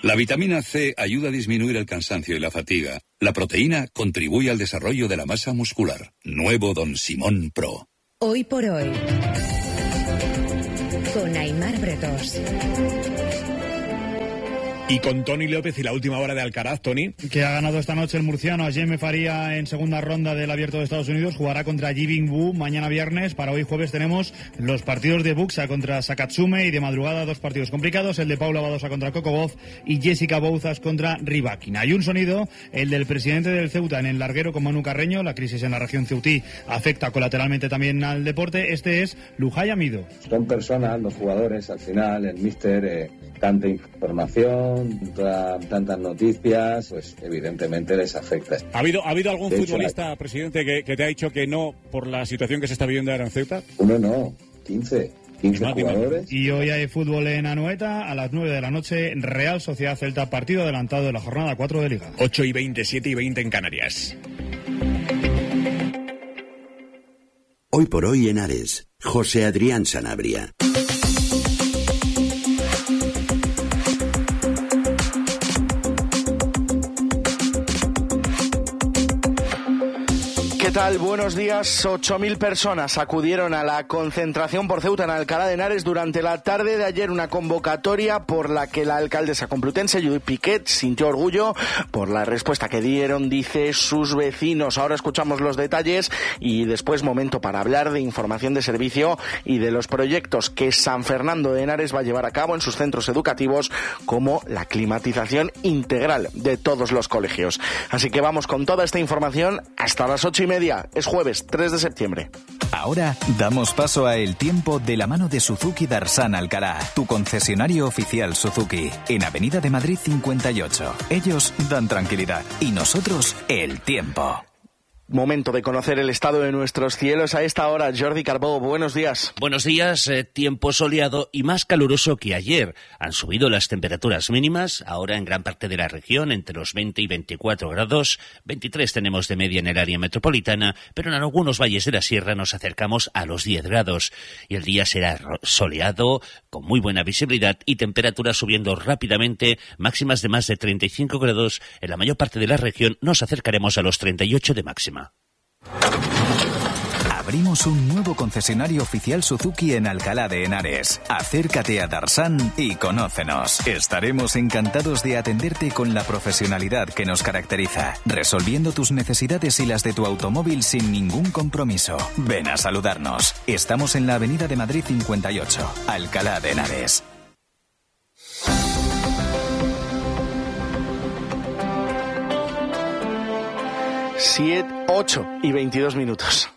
La vitamina C ayuda a disminuir el cansancio y la fatiga. La proteína contribuye al desarrollo de la masa muscular. Nuevo Don Simón Pro. Hoy por hoy, con Aimar Bretos. Y con Toni López y la última hora de Alcaraz, Toni. Que ha ganado esta noche el murciano a Jaime Faría en segunda ronda del Abierto de Estados Unidos. Jugará contra Ji-Bin Wu mañana viernes. Para hoy jueves tenemos los partidos de Buxa contra Sakatsume y de madrugada 2 partidos complicados. El de Paula Badosa contra Coco Gauff y Jessica Bouzas contra Rybakina. Hay un sonido, el del presidente del Ceuta en el larguero con Manu Carreño. La crisis en la región ceutí afecta colateralmente también al deporte. Este es Lujay Amido. Son personas, los jugadores, al final, el míster, tanta información, tantas noticias, pues evidentemente les afecta. ¿Ha habido algún futbolista, presidente, que te ha dicho que no por la situación que se está viviendo ahora en Ceuta? Uno no, 15 jugadores. Y hoy hay fútbol en Anoeta a las 9 de la noche, Real Sociedad Celta, partido adelantado de la jornada 4 de Liga. 8:20, 7:20 en Canarias. Hoy por hoy en Ares, José Adrián Sanabria. ¿Qué tal? Buenos días. 8.000 personas acudieron a la concentración por Ceuta en Alcalá de Henares durante la tarde de ayer, una convocatoria por la que la alcaldesa complutense, Judith Piquet, sintió orgullo por la respuesta que dieron, dice, sus vecinos. Ahora escuchamos los detalles y después momento para hablar de información de servicio y de los proyectos que San Fernando de Henares va a llevar a cabo en sus centros educativos, como la climatización integral de todos los colegios. Así que vamos con toda esta información hasta las 8:30. Es jueves 3 de septiembre. Ahora damos paso a El Tiempo de la mano de Suzuki Darsan Alcalá, tu concesionario oficial Suzuki, en Avenida de Madrid 58. Ellos dan tranquilidad y nosotros el tiempo. Momento de conocer el estado de nuestros cielos a esta hora. Jordi Carbó, buenos días. Buenos días, tiempo soleado y más caluroso que ayer. Han subido las temperaturas mínimas, ahora en gran parte de la región, entre los 20 y 24 grados. 23 tenemos de media en el área metropolitana, pero en algunos valles de la sierra nos acercamos a los 10 grados. Y el día será soleado, con muy buena visibilidad y temperaturas subiendo rápidamente, máximas de más de 35 grados. En la mayor parte de la región nos acercaremos a los 38 de máxima. Abrimos un nuevo concesionario oficial Suzuki en Alcalá de Henares. Acércate a Darsan y conócenos. Estaremos encantados de atenderte con la profesionalidad que nos caracteriza, resolviendo tus necesidades y las de tu automóvil sin ningún compromiso. Ven a saludarnos. Estamos en la Avenida de Madrid 58, Alcalá de Henares. 8:22 minutos.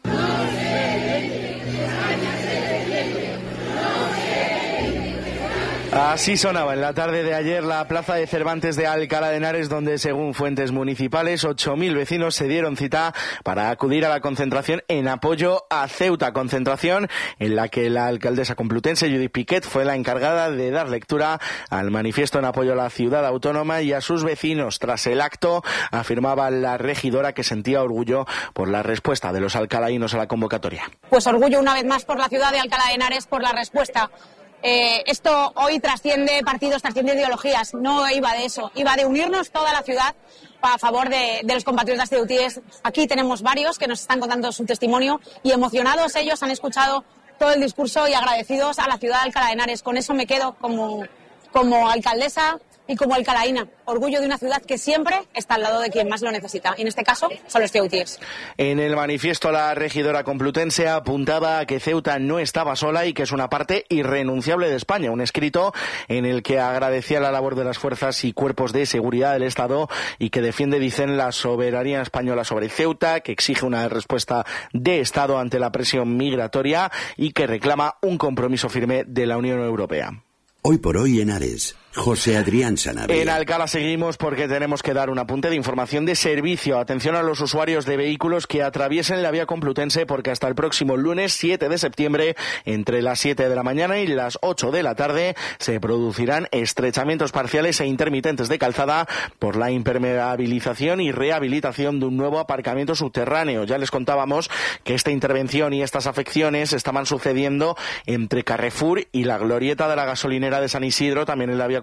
Así sonaba en la tarde de ayer la plaza de Cervantes de Alcalá de Henares, donde, según fuentes municipales, 8.000 vecinos se dieron cita para acudir a la concentración en apoyo a Ceuta. Concentración en la que la alcaldesa complutense, Judith Piquet, fue la encargada de dar lectura al manifiesto en apoyo a la ciudad autónoma y a sus vecinos. Tras el acto, afirmaba la regidora que sentía orgullo por la respuesta de los alcalaínos a la convocatoria. Pues orgullo una vez más por la ciudad de Alcalá de Henares, por la respuesta. Esto hoy trasciende partidos, trasciende ideologías, no iba de eso, iba de unirnos toda la ciudad a favor de los compatriotas ceutíes. Aquí tenemos varios que nos están contando su testimonio y emocionados ellos han escuchado todo el discurso y agradecidos a la ciudad de Alcalá de Henares. Con eso me quedo como alcaldesa y como alcalaína. Orgullo de una ciudad que siempre está al lado de quien más lo necesita. Y en este caso son los ceutíes. En el manifiesto, la regidora complutense apuntaba a que Ceuta no estaba sola y que es una parte irrenunciable de España. Un escrito en el que agradecía la labor de las fuerzas y cuerpos de seguridad del Estado y que defiende, dicen, la soberanía española sobre Ceuta, que exige una respuesta de Estado ante la presión migratoria y que reclama un compromiso firme de la Unión Europea. Hoy por hoy en Ares, José Adrián Sanabria. En Alcalá seguimos porque tenemos que dar un apunte de información de servicio. Atención a los usuarios de vehículos que atraviesen la vía complutense, porque hasta el próximo lunes 7 de septiembre, entre las 7 de la mañana y las 8 de la tarde, se producirán estrechamientos parciales e intermitentes de calzada por la impermeabilización y rehabilitación de un nuevo aparcamiento subterráneo. Ya les contábamos que esta intervención y estas afecciones estaban sucediendo entre Carrefour y la glorieta de la gasolinera de San Isidro, también en la vía complutense,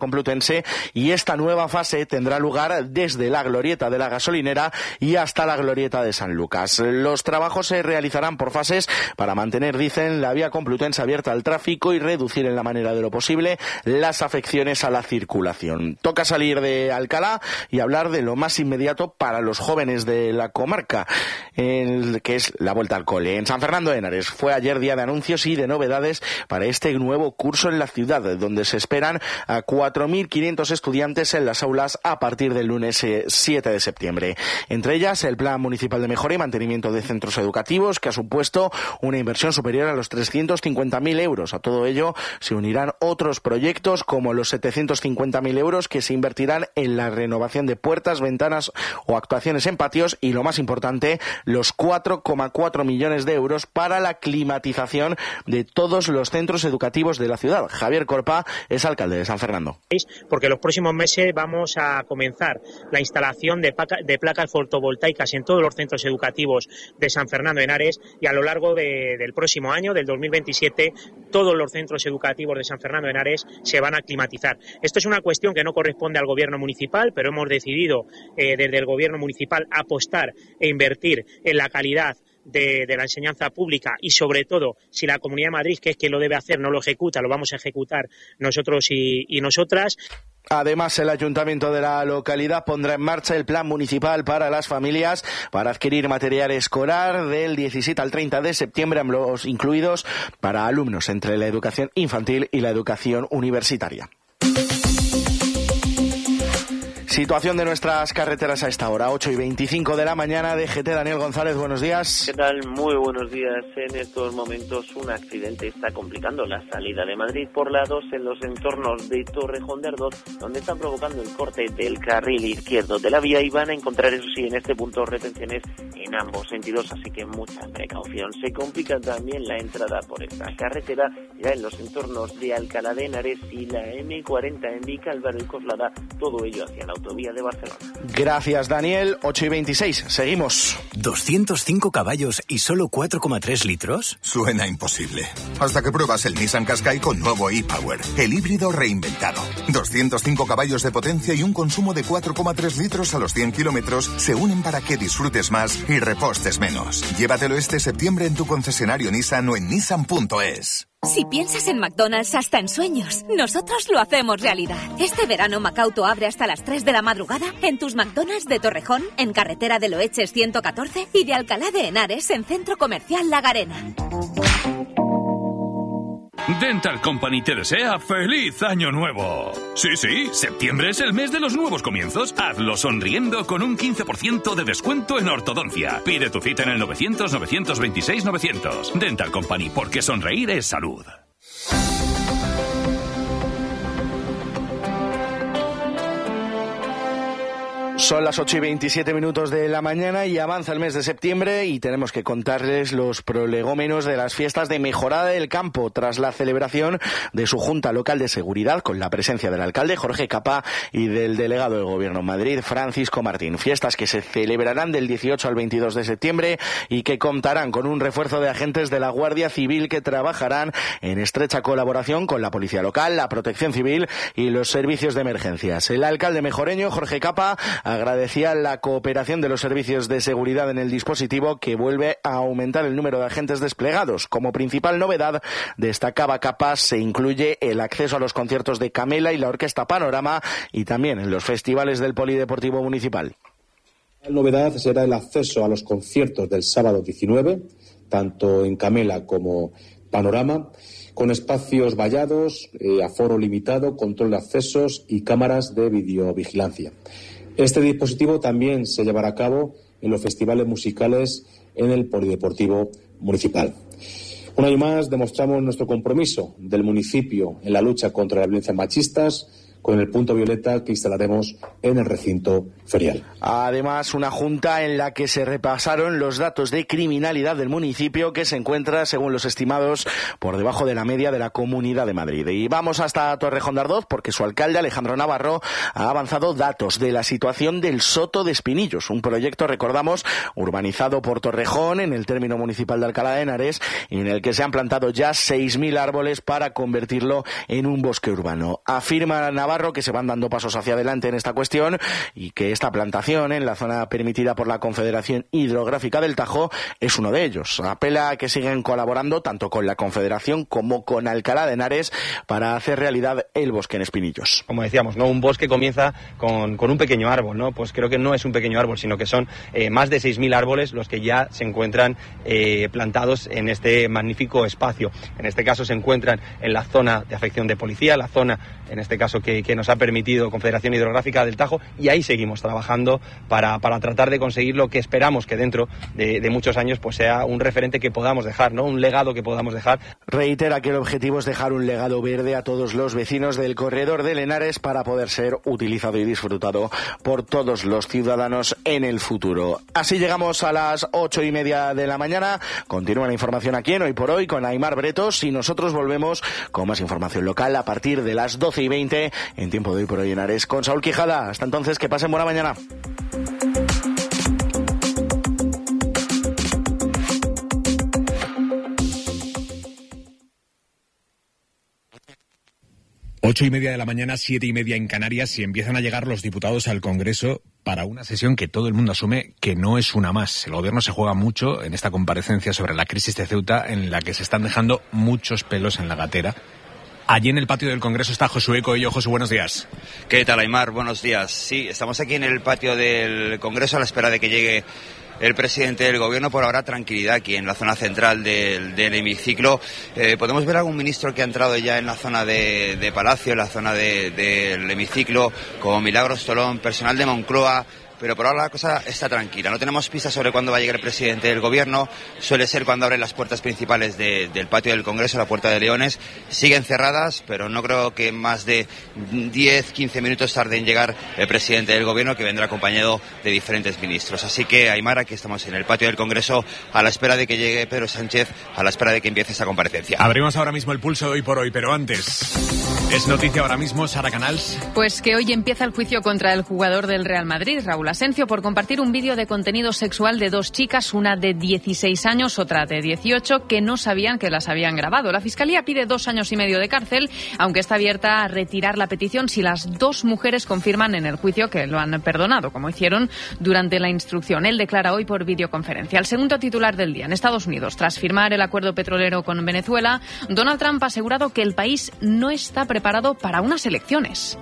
Complutense, y esta nueva fase tendrá lugar desde la glorieta de la gasolinera y hasta la glorieta de San Lucas. Los trabajos se realizarán por fases para mantener, dicen, la vía Complutense abierta al tráfico y reducir en la manera de lo posible las afecciones a la circulación. Toca salir de Alcalá y hablar de lo más inmediato para los jóvenes de la comarca, que es la vuelta al cole. En San Fernando de Henares fue ayer día de anuncios y de novedades para este nuevo curso en la ciudad, donde se esperan a 4.500 estudiantes en las aulas a partir del lunes 7 de septiembre. Entre ellas, el Plan Municipal de Mejora y Mantenimiento de Centros Educativos, que ha supuesto una inversión superior a los 350.000 euros. A todo ello se unirán otros proyectos, como los 750.000 euros que se invertirán en la renovación de puertas, ventanas o actuaciones en patios, y lo más importante, los 4,4 millones de euros para la climatización de todos los centros educativos de la ciudad. Javier Corpa es alcalde de San Fernando. Porque los próximos meses vamos a comenzar la instalación de placas fotovoltaicas en todos los centros educativos de San Fernando de Henares, y a lo largo del próximo año, del 2027, todos los centros educativos de San Fernando de Henares se van a climatizar. Esto es una cuestión que no corresponde al gobierno municipal, pero hemos decidido desde el gobierno municipal apostar e invertir en la calidad de la enseñanza pública, y sobre todo, si la Comunidad de Madrid, que es quien lo debe hacer, no lo ejecuta, lo vamos a ejecutar nosotros y nosotras. Además, el ayuntamiento de la localidad pondrá en marcha el plan municipal para las familias para adquirir material escolar del 17 al 30 de septiembre, ambos incluidos para alumnos entre la educación infantil y la educación universitaria. Situación de nuestras carreteras a esta hora, 8:25 de la mañana. DGT, Daniel González, buenos días. ¿Qué tal? Muy buenos días. En estos momentos un accidente está complicando la salida de Madrid por la 2 en los entornos de Torrejón de Ardoz, donde están provocando el corte del carril izquierdo de la vía, y van a encontrar, eso sí, en este punto retenciones en ambos sentidos, así que mucha precaución. Se complica también la entrada por esta carretera ya en los entornos de Alcalá de Henares y la M40 en Vicálvaro y Coslada, todo ello hacia la autovía de Barcelona. Gracias, Daniel. 8:26, seguimos. 205 caballos y solo 4,3 litros. Suena imposible. Hasta que pruebas el Nissan Qashqai con nuevo e-Power, el híbrido reinventado. 205 caballos de potencia y un consumo de 4,3 litros a los 100 kilómetros se unen para que disfrutes más y repostes menos. Llévatelo este septiembre en tu concesionario Nissan o en nissan.es. Si piensas en McDonald's hasta en sueños, nosotros lo hacemos realidad. Este verano Macauto abre hasta las 3 de la madrugada en tus McDonald's de Torrejón, en carretera de Loeches 114, y de Alcalá de Henares en Centro Comercial La Garena. Dental Company te desea ¡feliz año nuevo! Sí, septiembre es el mes de los nuevos comienzos. Hazlo sonriendo con un 15% de descuento en ortodoncia. Pide tu cita en el 900-926-900. Dental Company, porque sonreír es salud. Son las 8:27 de la mañana y avanza el mes de septiembre, y tenemos que contarles los prolegómenos de las fiestas de Mejorada del Campo tras la celebración de su Junta Local de Seguridad, con la presencia del alcalde Jorge Capa y del delegado del Gobierno en Madrid, Francisco Martín. Fiestas que se celebrarán del 18 al 22 de septiembre y que contarán con un refuerzo de agentes de la Guardia Civil que trabajarán en estrecha colaboración con la Policía Local, la Protección Civil y los servicios de emergencias. El alcalde mejoreño, Jorge Capa, agradecía la cooperación de los servicios de seguridad en el dispositivo, que vuelve a aumentar el número de agentes desplegados. Como principal novedad, destacaba Capa, se incluye el acceso a los conciertos de Camela y la Orquesta Panorama, y también en los festivales del Polideportivo Municipal. La novedad será el acceso a los conciertos del sábado 19, tanto en Camela como Panorama, con espacios vallados, aforo limitado, control de accesos y cámaras de videovigilancia. Este dispositivo también se llevará a cabo en los festivales musicales en el Polideportivo Municipal. Un año más demostramos nuestro compromiso del municipio en la lucha contra las violencias machistas, con el punto violeta que instalaremos en el recinto ferial. Además, una junta en la que se repasaron los datos de criminalidad del municipio, que se encuentra, según los estimados, por debajo de la media de la Comunidad de Madrid. Y vamos hasta Torrejón de Ardoz, porque su alcalde, Alejandro Navarro, ha avanzado datos de la situación del Soto de Espinillos, un proyecto, recordamos, urbanizado por Torrejón en el término municipal de Alcalá de Henares, y en el que se han plantado ya 6.000 árboles para convertirlo en un bosque urbano. Afirma Navarro Navarro que se van dando pasos hacia adelante en esta cuestión y que esta plantación en la zona permitida por la Confederación Hidrográfica del Tajo es uno de ellos. Apela a que siguen colaborando tanto con la Confederación como con Alcalá de Henares para hacer realidad el bosque en Espinillos. Como decíamos, ¿no? Un bosque comienza con un pequeño árbol, ¿no? Pues creo que no es un pequeño árbol, sino que son más de 6.000 árboles los que ya se encuentran plantados en este magnífico espacio. En este caso se encuentran en la zona de afección de policía, la zona, en este caso, que nos ha permitido Confederación Hidrográfica del Tajo, y ahí seguimos trabajando para tratar de conseguir lo que esperamos que dentro de muchos años pues sea un referente que podamos dejar, ¿no? Un legado que podamos dejar. Reitera que el objetivo es dejar un legado verde a todos los vecinos del corredor del Henares para poder ser utilizado y disfrutado por todos los ciudadanos en el futuro. Así llegamos a las 8:30 de la mañana. Continúa la información aquí en Hoy por Hoy con Aimar Bretos y nosotros volvemos con más información local a partir de las 12:20 en tiempo de Hoy por Hoy en Henares con Saúl Quijada. Hasta entonces, que pasen buena mañana. Ocho y media de la mañana, 7:30 en Canarias, y empiezan a llegar los diputados al Congreso para una sesión que todo el mundo asume que no es una más. El Gobierno se juega mucho en esta comparecencia sobre la crisis de Ceuta, en la que se están dejando muchos pelos en la gatera. Allí en el patio del Congreso está Josué Coello. Josu, buenos días. ¿Qué tal, Aimar? Buenos días. Sí, estamos aquí en el patio del Congreso a la espera de que llegue el presidente del Gobierno. Por ahora, tranquilidad aquí en la zona central del hemiciclo. Podemos ver algún ministro que ha entrado ya en la zona de Palacio, en la zona del hemiciclo, como Milagros Tolón, personal de Moncloa. Pero por ahora la cosa está tranquila. No tenemos pistas sobre cuándo va a llegar el presidente del Gobierno. Suele ser cuando abren las puertas principales del patio del Congreso, la Puerta de Leones. Siguen cerradas, pero no creo que más de 10-15 minutos tarde en llegar el presidente del Gobierno, que vendrá acompañado de diferentes ministros. Así que, Aimar, aquí estamos en el patio del Congreso a la espera de que llegue Pedro Sánchez, a la espera de que empiece esta comparecencia. Abrimos ahora mismo el pulso de Hoy por Hoy, pero antes, es noticia ahora mismo, Sara Canals. Pues que hoy empieza el juicio contra el jugador del Real Madrid, Raúl Asencio, por compartir un vídeo de contenido sexual de dos chicas, una de 16 años, otra de 18, que no sabían que las habían grabado. La Fiscalía pide 2 años y medio de cárcel, aunque está abierta a retirar la petición si las dos mujeres confirman en el juicio que lo han perdonado, como hicieron durante la instrucción. Él declara hoy por videoconferencia. El segundo titular del día. En Estados Unidos, tras firmar el acuerdo petrolero con Venezuela, Donald Trump ha asegurado que el país no está preparado para unas elecciones.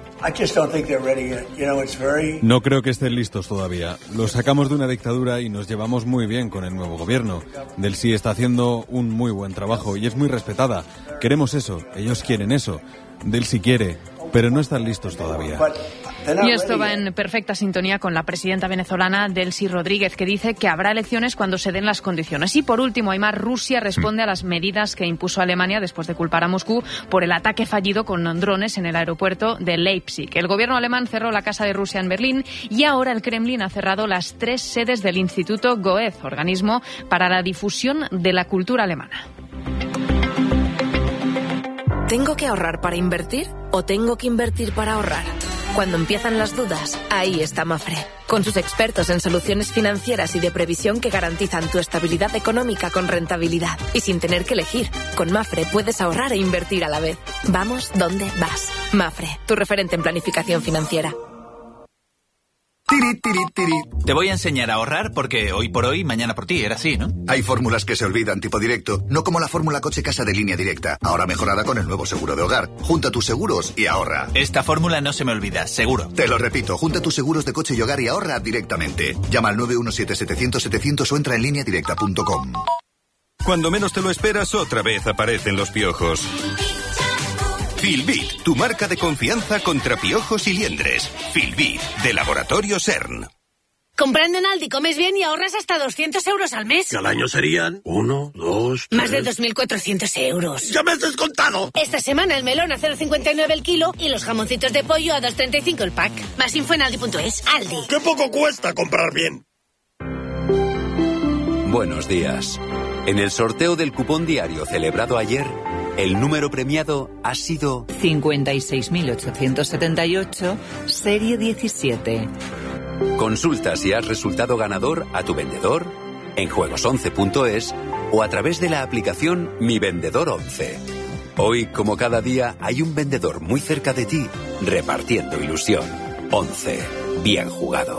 No creo que estén listos todavía. Los sacamos de una dictadura y nos llevamos muy bien con el nuevo gobierno. Delcy está haciendo un muy buen trabajo y es muy respetada. Queremos eso, ellos quieren eso. Delcy quiere, pero no están listos todavía. Y esto va en perfecta sintonía con la presidenta venezolana Delcy Rodríguez, que dice que habrá elecciones cuando se den las condiciones. Y por último, Aimar, Rusia responde a las medidas que impuso Alemania después de culpar a Moscú por el ataque fallido con drones en el aeropuerto de Leipzig. El gobierno alemán cerró la Casa de Rusia en Berlín y ahora el Kremlin ha cerrado las 3 sedes del Instituto Goethe, organismo para la difusión de la cultura alemana. ¿Tengo que ahorrar para invertir o tengo que invertir para ahorrar? Cuando empiezan las dudas, ahí está Mafre, con sus expertos en soluciones financieras y de previsión que garantizan tu estabilidad económica con rentabilidad y sin tener que elegir. Con Mafre puedes ahorrar e invertir a la vez. Vamos donde vas. Mafre, tu referente en planificación financiera. Te voy a enseñar a ahorrar porque hoy por hoy, mañana por ti, era así, ¿no? Hay fórmulas que se olvidan, tipo directo, no como la fórmula coche-casa de Línea Directa, ahora mejorada con el nuevo seguro de hogar. Junta tus seguros y ahorra. Esta fórmula no se me olvida, seguro. Te lo repito, junta tus seguros de coche y hogar y ahorra directamente. Llama al 917-700-700 o entra en lineadirecta.com. Cuando menos te lo esperas, otra vez aparecen los piojos. Filbit, tu marca de confianza contra piojos y liendres. Filbit, de Laboratorio CERN. Comprando en Aldi comes bien y ahorras hasta 200 euros al mes. Que al año serían 1, 2, 3... Más de 2.400 euros. ¡Ya me has descontado! Esta semana el melón a 0,59 el kilo y los jamoncitos de pollo a 2,35 el pack. Más info en Aldi.es. Aldi. ¡Qué poco cuesta comprar bien! Buenos días. En el sorteo del cupón diario celebrado ayer, el número premiado ha sido 56.878, serie 17. Consulta si has resultado ganador a tu vendedor, en juegos11.es o a través de la aplicación Mi Vendedor 11. Hoy, como cada día, hay un vendedor muy cerca de ti, repartiendo ilusión. 11. Bien jugado.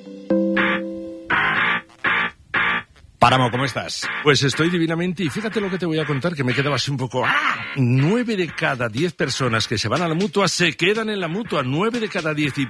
Páramo, ¿cómo estás? Pues estoy divinamente y fíjate lo que te voy a contar, que me quedaba así un poco... 9 de cada 10 personas que se van a la Mutua se quedan en la Mutua. 9 de cada 10.